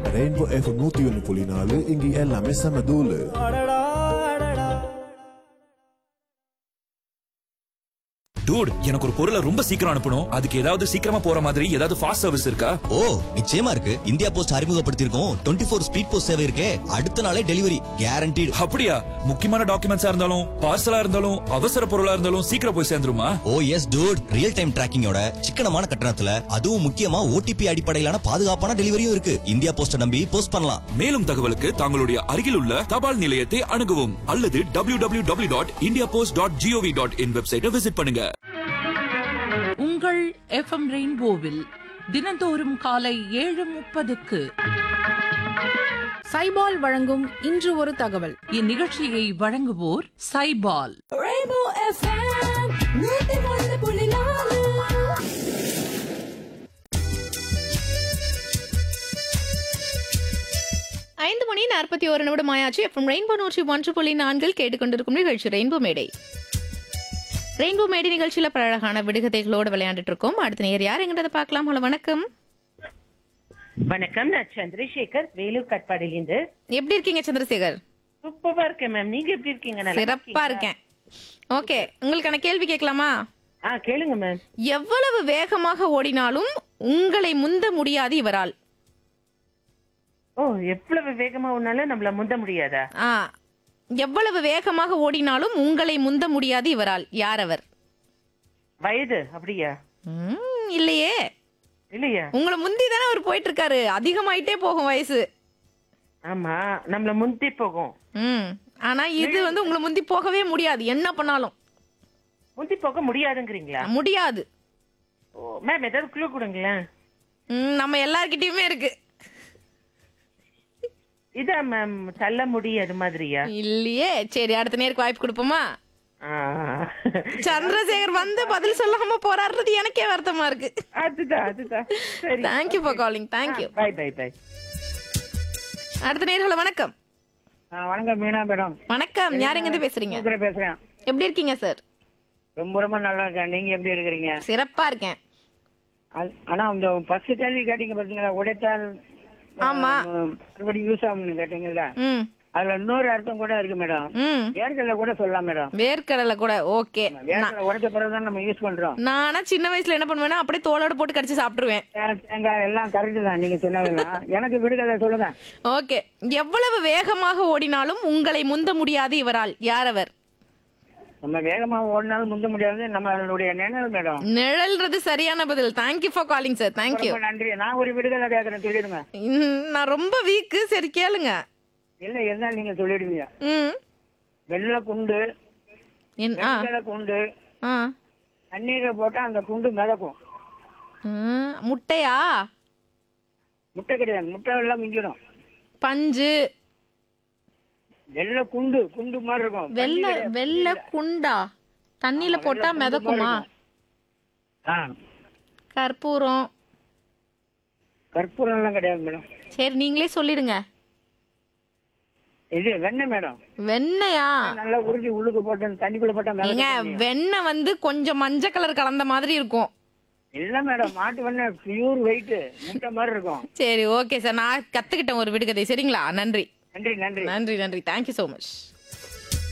Rainbow FM 101.4 இங்க எல்லாமே செம தூளு. டூட், எனக்கு ஒரு பொருளை ரொம்ப சீக்கிரம் அனுப்பணும். அதுக்கு ஏதாவது சீக்கிரமா போற மாதிரி ஏதாவது ஃபாஸ்ட் சர்வீஸ் இருக்கா? ஓ, நிச்சயமா இருக்கு. இந்தியா போஸ்ட் அறிமுகப்படுத்தியிருக்கோம் 24 ஸ்பீட் போஸ்ட் சேவை இருக்கே. அடுத்த நாளே டெலிவரி கேரண்டீடு. அப்படியா? முக்கியமான டாக்குமெண்ட்ஸா இருந்தாலும் பார்சலா இருந்தாலும் அவசர பொருளா இருந்தாலும் சீக்கிரம் போய் சேர்ந்துருமா? ஓ எஸ் டூட், ரியல் டைம் டிராக்கிங்கோட சிக்கனமான கட்டணத்துல, அதுவும் முக்கியமா ஓடிபி அடிப்படையிலான பாதுகாப்பான டெலிவரியும் இருக்கு. இந்தியா போஸ்ட நம்பி போஸ்ட் பண்ணலாம். மேலும் தகவலுக்கு தங்களுடைய அருகில் உள்ள தபால் நிலையத்தை அணுகவும் அல்லது www.indiapost.gov.in வெப்சைட்டை விசிட் பண்ணுங்க. உங்கள் எஃப்எம் ரெயின்போவில் தினந்தோறும் காலை 7:30க்கு சைபால் வழங்கும் இன்று ஒரு தகவல். இந்நிகழ்ச்சியை வழங்குவோர் சைபால். Rainbow FM 101.4. 5:41 ஆயாச்சு. எஃப்எம் ரெயின்போ 101.4 கேட்டுக்கொண்டிருக்கும் நிகழ்ச்சி ரெயின்போ மேடை. ரெயின்போ மேடை நிகழ்ச்சியில பல அழகான விடுகதைகளோடு விளையாண்டுட்டு இருக்கோம். அடுத்த நேர் யார் எங்கிறத பார்க்கலாம். ஹலோ, வணக்கம். வணக்கம், நான் சந்திரசேகர், வேலூர் கட்பாடிலிருந்து. எப்படி இருக்கீங்க சந்திரசேகர்? சூப்பரா இருக்கேன் மேம். நீங்க எப்படி இருக்கீங்க? சிறப்பா இருக்கேன். ஓகே, உங்களுக்கான கேள்வி கேட்கலாமா? கேளுங்க மேம். எவ்வளவு வேகமாக ஓடினாலும் உங்களை முந்த முடியாது இவரால். ஓ, எவ்வளவு வேகமா ஓடினாலும் நம்மள முந்த முடியாதா? எவ்வளவு வேகமாக ஓடினாலும் உங்களை முந்த முடியாது இவரால். யார் அவர்? வயது அப்படியா? இல்லையே. இல்லையா? உங்களை முந்தி தானே அவர் போயிட்டு இருக்காரு. அதிகமாயிட்டே போகும் வயசு. ஆமா, நம்மள முந்தி போகும். ஆனா இது வந்து உங்களை முந்தி போகவே முடியாது. என்ன பண்ணாலும் முந்தி போக முடியாதுங்கிறீங்களா? முடியாது. ஓ மேம், ஏதாவது க்ளூ கொடுங்களேன். நம்ம எல்லார்கிட்டயுமே இருக்கு. இதா மேம், தள்ள முடியாது மாதிரியா? இல்லையே. சரி, அடுத்த நேருக்கு வாய்ப்பு கொடுப்போமா? சந்திரசேகர் வந்து பதில் சொல்லாம போராடுறது எனக்கே வருத்தமா இருக்கு. அதுதான். சரி, thank you for calling. Thank you. By. அடுத்த நேர்ல வணக்கம். வணக்கம் மீனா மேடம். வணக்கம், யார் எங்க இருந்து பேசுறீங்க? பேசுறேன். எப்படி இருக்கீங்க சார்? ரொம்ப நல்லா இருக்கேன். நீங்க எப்படி இருக்கிறீங்க? சிறப்பா இருக்கேன். ஆனா அந்த ஃபர்ஸ்ட் கேள்வி கேட்டீங்க பாத்தீங்களா, உடைத்தால் ஆமா மறுபடியும் யூஸ் ஆகும்னு கேட்டீங்கல்ல, அதுல இன்னொரு அர்த்தம் கூட இருக்கு மேடம். வேர்க்கடலை கூட சொல்லலாம் மேடம். வேர்க்கடலை கூட ஓகே. வேர்க்கடலை உடைச்ச பிறகுதான் நம்ம யூஸ் பண்றோம். நானா சின்ன வயசுல என்ன பண்ணுவேன்னா அப்படியே தோலோட போட்டு கடிச்சு சாப்பிட்டுருவேன். தேங்காய் எல்லாம் கரெக்ட் தான் நீங்க சொன்னதெல்லாம். எனக்கு விடுதலை சொல்லுங்க. ஓகே, எவ்வளவு வேகமாக ஓடினாலும் உங்களை முந்த முடியாது இவரால். யார் அவர்? நம்ம வேகமாக ஓடினாலும் முந்த முடியாது நம்மளுடைய நிழல் மேடம். நிழல்றது சரியான பதில். Thank you for calling sir. Thank you. நன்றி. நான் ஒரு விடுதலை கேட்கறேன், சொல்லிடுங்க. நான் ரொம்ப வீக்கு. சரி கேளுங்க. இல்ல என்ன நீங்க சொல்லிடுவீங்க. வெள்ளை குண்டு குண்டு தண்ணீரை போட்டா அந்த குண்டு மிதக்கும். முட்டையா? முட்டை கிடையாது, முட்டை எல்லாம் மிஞ்சிடும். பஞ்சு. வெள்ளை குண்டு மாதிரி இருக்கும். வெள்ளை குண்டா? தண்ணியில போட்டா மிதக்குமா? கற்பூரம் எல்லாம் கிடையாது மேடம். சரி, நீங்களே சொல்லிடுங்க. இது வெண்ணெய் மேடம். வெண்ணையா? நல்லா உருட்டி உள்ளுக்கு போட்டு தண்ணிக்குள்ள போட்டா வெண்ணெய் வந்து கொஞ்சம் மஞ்சள் கலர் கலந்த மாதிரி இருக்கும். இல்ல மேடம், மாட்டு வெண்ணெய் பியூர் வெயிட் முட்டை மாதிரி இருக்கும். சரி ஓகே சார், நான் கத்துக்கிட்டேன் ஒரு விடுகதை. சரிங்களா? நன்றி. நன்றி. Thank you so much.